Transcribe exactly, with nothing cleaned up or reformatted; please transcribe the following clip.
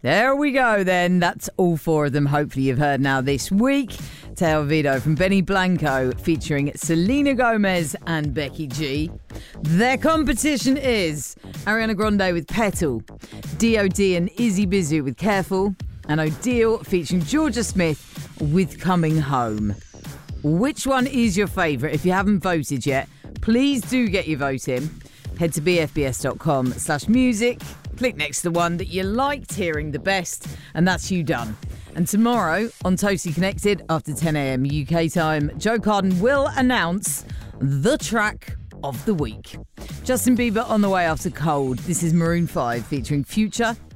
There we go then. That's all four of them. Hopefully you've heard now this week. Te Olvido from Benny Blanco featuring Selena Gomez and Becky G. Their competition is Ariana Grande with Petal, D O D and Izzy Bizu with Careful, and Odile featuring Georgia Smith with Coming Home. Which one is your favourite? If you haven't voted yet, please do get your vote in. Head to bfbs.com slash music. Click next to the one that you liked hearing the best, and that's you done. And tomorrow on Totally Connected after ten a.m. U K time, Joe Carden will announce the track of the week. Justin Bieber on the way after Cold. This is Maroon five featuring Future